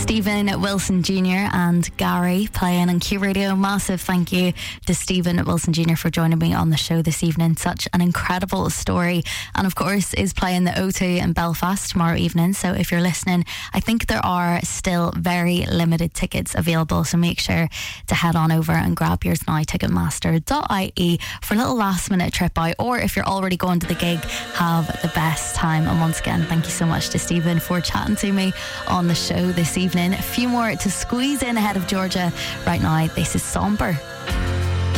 Stephen Wilson Jr. and Gary playing on Q Radio. Massive thank you to Stephen Wilson Jr. for joining me on the show this evening. Such an incredible story, and of course is playing the O2 in Belfast tomorrow evening. So if you're listening, I think there are still very limited tickets available, so make sure to head on over and grab yours now. Ticketmaster.ie for a little last minute trip out, or if you're already going to the gig, have the best time. And once again, thank you so much to Stephen for chatting to me on the show this evening. A few more to squeeze in ahead of Georgia right now. This is Somber.